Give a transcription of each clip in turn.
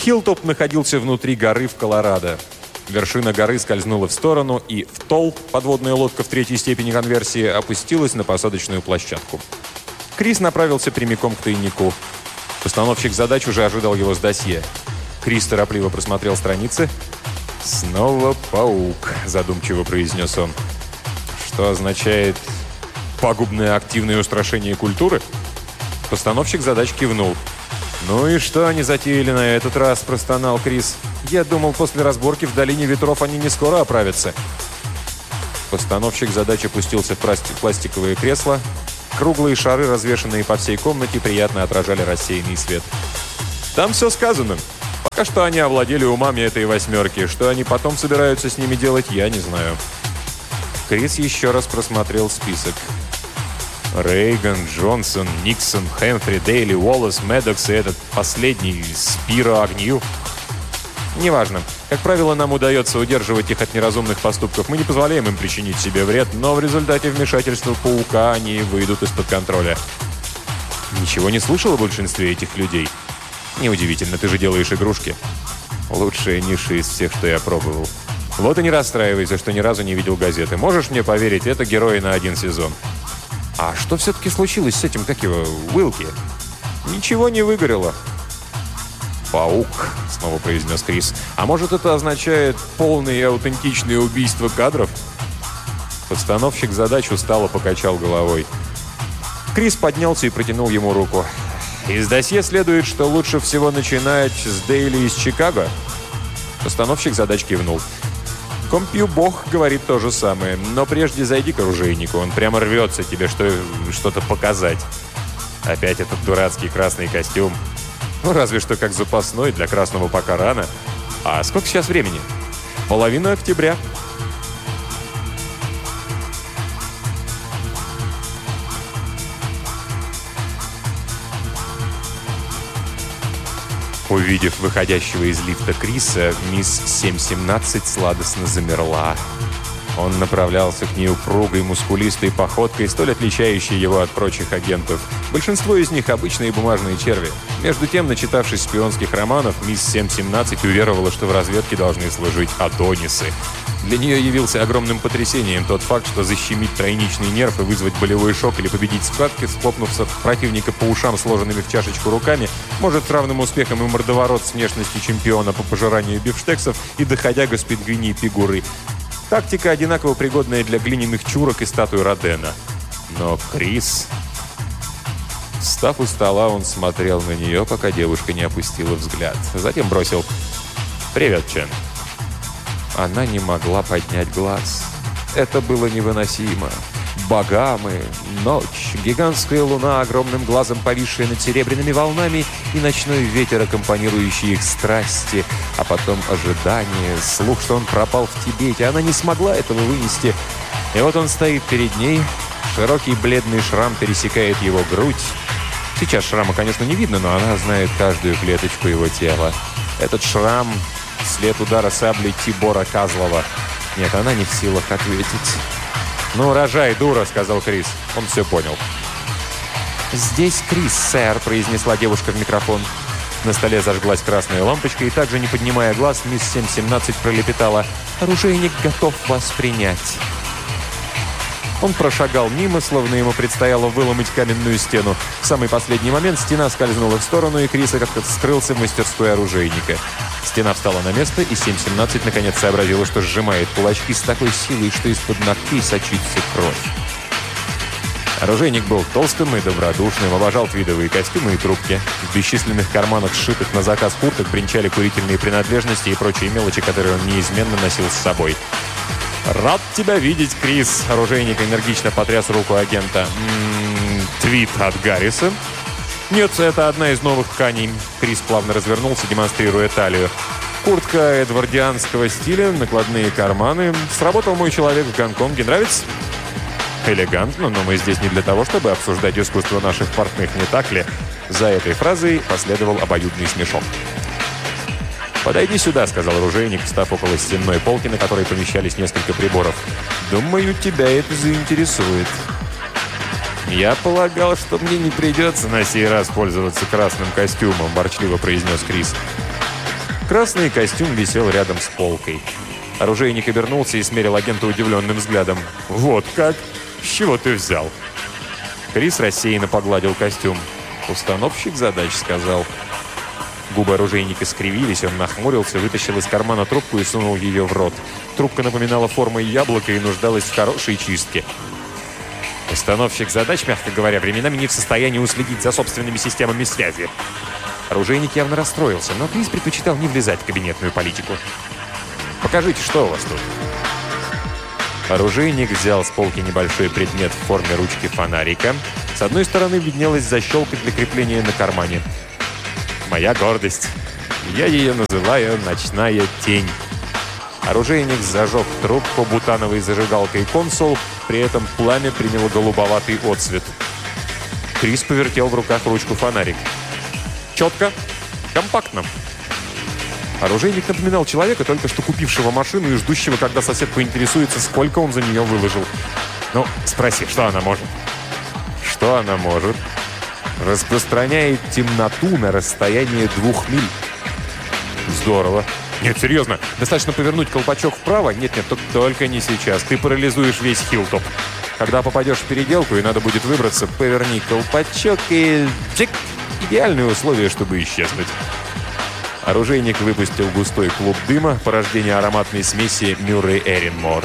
Хиллтоп находился внутри горы в Колорадо. Вершина горы скользнула в сторону, и ВТОЛ, подводная лодка в третьей степени конверсии, опустилась на посадочную площадку. Крис направился прямиком к тайнику. Постановщик задач уже ожидал его с досье. Крис торопливо просмотрел страницы. «Снова паук», – задумчиво произнес он. «Что означает пагубное активное устрашение культуры?» Постановщик задач кивнул. «Ну и что они затеяли на этот раз?» – простонал Крис. «Я думал, после разборки в Долине Ветров они не скоро оправятся». Постановщик задач опустился в пластиковые кресла. Круглые шары, развешанные по всей комнате, приятно отражали рассеянный свет. «Там все сказано. Пока что они овладели умами этой восьмерки. Что они потом собираются с ними делать, я не знаю». Крис еще раз просмотрел список. Рейган, Джонсон, Никсон, Хэмфри, Дейли, Уоллес, Медокс и этот последний, Спиро Агнью. Неважно. Как правило, нам удается удерживать их от неразумных поступков. Мы не позволяем им причинить себе вред, но в результате вмешательства паука они выйдут из-под контроля. Ничего не слышал о большинстве этих людей? Неудивительно, ты же делаешь игрушки. Лучшая ниша из всех, что я пробовал. Вот и не расстраивайся, что ни разу не видел газеты. Можешь мне поверить, это герои на один сезон. А что все-таки случилось с этим, как его, Уилки? Ничего не выгорело. «Паук», — снова произнес Крис. «А может, это означает полное и аутентичное убийство кадров?» Постановщик задач устало покачал головой. Крис поднялся и протянул ему руку. «Из досье следует, что лучше всего начинать с Дейли из Чикаго?» Постановщик задач кивнул. «Компью-бог говорит то же самое, но прежде зайди к оружейнику, он прямо рвется тебе что-то показать. Опять этот дурацкий красный костюм. Ну, разве что как запасной, для красного пока рано. А сколько сейчас времени? 1/2 октября». Увидев выходящего из лифта Криса, мисс 717 сладостно замерла. Он направлялся к ней упругой, мускулистой походкой, столь отличающей его от прочих агентов. Большинство из них – обычные бумажные черви. Между тем, начитавшись шпионских романов, мисс 717 уверовала, что в разведке должны служить адонисы. Для нее явился огромным потрясением тот факт, что защемить тройничный нерв и вызвать болевой шок или победить в схватке, схлопнувся противника по ушам сложенными в чашечку руками, может с равным успехом и мордоворот с внешностью чемпиона по пожиранию бифштексов и доходяга с пингвиньей фигурой. Тактика одинаково пригодная для глиняных чурок и статуи Родена. Но Крис... Встав у стола, он смотрел на нее, пока девушка не опустила взгляд. Затем бросил: «Привет, Чен». Она не могла поднять глаз. Это было невыносимо. Багамы, ночь, гигантская луна, огромным глазом повисшая над серебряными волнами, и ночной ветер, аккомпанирующий их страсти, а потом ожидание, слух, что он пропал в Тибете. Она не смогла этого вынести. И вот он стоит перед ней, широкий бледный шрам пересекает его грудь. Сейчас шрама, конечно, не видно, но она знает каждую клеточку его тела. Этот шрам — след удара саблей Тибора Казлова. Нет, она не в силах ответить. «Ну, рожай, дура», — сказал Крис. Он все понял. «Здесь Крис, сэр», — произнесла девушка в микрофон. На столе зажглась красная лампочка, и также, не поднимая глаз, мисс 717 пролепетала: «Оружейник готов вас принять». Он прошагал мимо, словно ему предстояло выломать каменную стену. В самый последний момент стена скользнула в сторону, и Крис как-то скрылся в мастерской оружейника. Стена встала на место, и 717 наконец сообразила, что сжимает кулачки с такой силой, что из-под ногтей сочится кровь. Оружейник был толстым и добродушным, обожал твидовые костюмы и трубки. В бесчисленных карманах, сшитых на заказ курток, бренчали курительные принадлежности и прочие мелочи, которые он неизменно носил с собой. «Рад тебя видеть, Крис!» Оружейник энергично потряс руку агента. «Твит от Гарриса?» «Нет, это одна из новых тканей». Крис плавно развернулся, демонстрируя талию. «Куртка эдвардианского стиля, накладные карманы. Сработал мой человек в Гонконге. Нравится?» «Элегантно, но мы здесь не для того, чтобы обсуждать искусство наших портных, не так ли?» За этой фразой последовал обоюдный смешок. «Подойди сюда», — сказал оружейник, встав около стенной полки, на которой помещались несколько приборов. «Думаю, тебя это заинтересует». «Я полагал, что мне не придется на сей раз пользоваться красным костюмом», — ворчливо произнес Крис. Красный костюм висел рядом с полкой. Оружейник обернулся и смерил агента удивленным взглядом. «Вот как? С чего ты взял?» Крис рассеянно погладил костюм. «Установщик задач», — сказал. Губы оружейника скривились, он нахмурился, вытащил из кармана трубку и сунул ее в рот. Трубка напоминала формой яблока и нуждалась в хорошей чистке. Установщик задач, мягко говоря, временами не в состоянии уследить за собственными системами связи. Оружейник явно расстроился, но Крис предпочитал не влезать в кабинетную политику. «Покажите, что у вас тут?» Оружейник взял с полки небольшой предмет в форме ручки фонарика. С одной стороны виднелась защелка для крепления на кармане. «Моя гордость. Я ее называю «ночная тень». Оружейник зажег трубку бутановой зажигалкой «Консул», при этом пламя приняло голубоватый отцвет. Крис повертел в руках ручку фонарик. Четко, компактно. Оружейник напоминал человека, только что купившего машину и ждущего, когда сосед поинтересуется, сколько он за нее выложил. «Ну, спроси, что она может?» «Что она может?» «Распространяет темноту на расстояние 2 миль». «Здорово». «Нет, серьезно, достаточно повернуть колпачок вправо?» «Нет, только не сейчас. Ты парализуешь весь хиллтоп. Когда попадешь в переделку и надо будет выбраться, поверни колпачок и... Чик! Идеальные условия, чтобы исчезнуть». Оружейник выпустил густой клуб дыма, порождение ароматной смеси Мюррей Эринмор.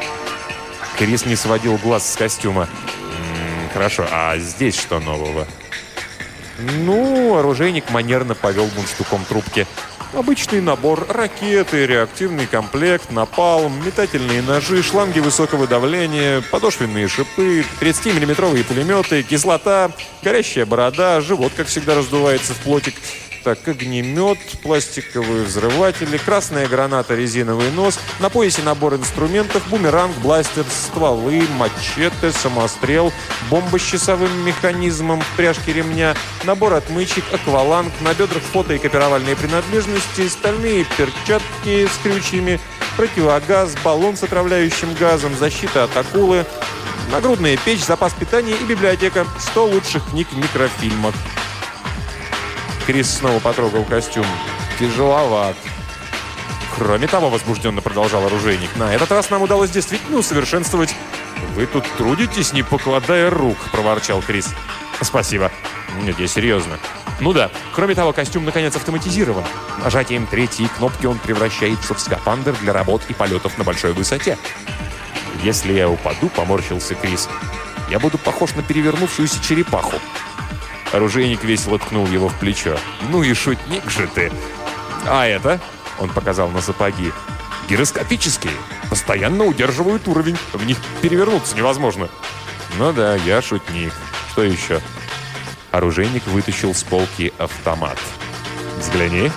Крис не сводил глаз с костюма. «Хорошо, а здесь что нового?» «Ну, оружейник манерно повел мундштуком трубки. Обычный набор: ракеты, реактивный комплект, напалм, метательные ножи, шланги высокого давления, подошвенные шипы, 30-миллиметровые пулеметы, кислота, горящая борода, живот, как всегда, раздувается в плотик. Так, огнемет, пластиковые взрыватели, красная граната, резиновый нос, на поясе набор инструментов, бумеранг, бластер, стволы, мачете, самострел, бомба с часовым механизмом, пряжки ремня, набор отмычек, акваланг, на бедрах фото и копировальные принадлежности, стальные перчатки с крючьями, противогаз, баллон с отравляющим газом, защита от акулы, нагрудная печь, запас питания и библиотека, 100 лучших книг в микрофильмах. Крис снова потрогал костюм. «Тяжеловат». «Кроме того, — возбужденно продолжал оружейник, — на этот раз нам удалось действительно усовершенствовать...» «Вы тут трудитесь, не покладая рук», — проворчал Крис. «Спасибо». «Нет, я серьезно». «Ну да. Кроме того, костюм, наконец, автоматизирован. Нажатием 3-й кнопки он превращается в скафандр для работ и полетов на большой высоте». «Если я упаду, — поморщился Крис, — я буду похож на перевернувшуюся черепаху». Оружейник весело ткнул его в плечо. «Ну и шутник же ты!» «А это?» — он показал на сапоги. «Гироскопические. Постоянно удерживают уровень. В них перевернуться невозможно». «Ну да, я шутник. Что еще?» Оружейник вытащил с полки автомат. «Взгляни».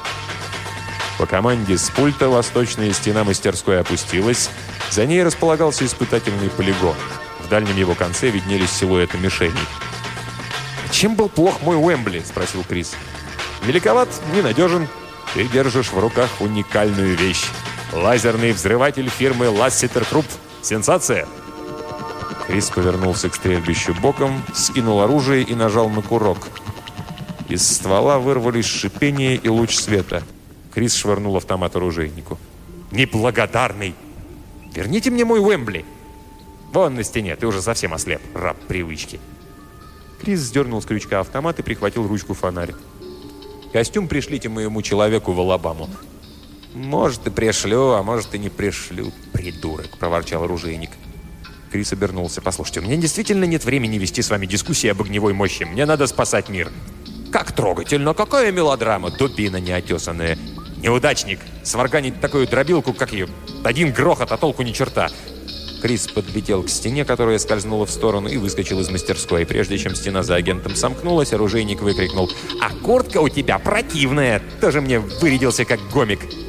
По команде с пульта восточная стена мастерской опустилась. За ней располагался испытательный полигон. В дальнем его конце виднелись силуэты мишеней. «Чем был плох мой Уэмбли?» – спросил Крис. «Великоват, ненадежен. Ты держишь в руках уникальную вещь. Лазерный взрыватель фирмы Лассетер Крупп. Сенсация!» Крис повернулся к стрельбищу боком, скинул оружие и нажал на курок. Из ствола вырвались шипение и луч света. Крис швырнул автомат оружейнику. «Неблагодарный! Верните мне мой Уэмбли!» «Вон на стене, ты уже совсем ослеп, раб привычки!» Крис сдернул с крючка автомат и прихватил ручку фонарик. «Костюм пришлите моему человеку в Алабаму». «Может, и пришлю, а может, и не пришлю, придурок», — проворчал оружейник. Крис обернулся. «Послушайте, у меня действительно нет времени вести с вами дискуссии об огневой мощи. Мне надо спасать мир». «Как трогательно! Какая мелодрама! Дубина неотесанная! Неудачник! Сварганить такую дробилку, как ее! Один грохот, а толку ни черта!» Крис подлетел к стене, которая скользнула в сторону, и выскочил из мастерской. Прежде чем стена за агентом сомкнулась, оружейник выкрикнул: «А куртка у тебя противная! Тоже мне вырядился как гомик!»